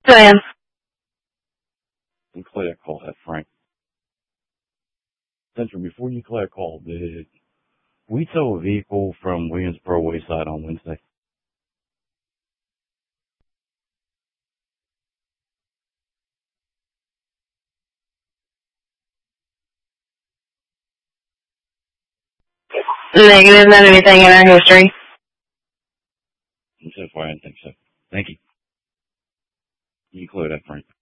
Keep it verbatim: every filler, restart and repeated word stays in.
Diane. And clear that call, that Frank. Central, before you clear that call, did we tow a vehicle from Williamsboro Wayside on Wednesday? Negative, not anything in our history. So far, I didn't think so. Thank you. You can clear that, Frank.